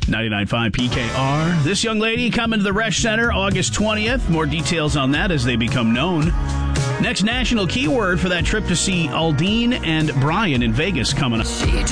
99.5 PKR. This young lady coming to the Resch Center August 20th. More details on that as they become known. Next national keyword for that trip to see Aldine and Brian in Vegas coming up.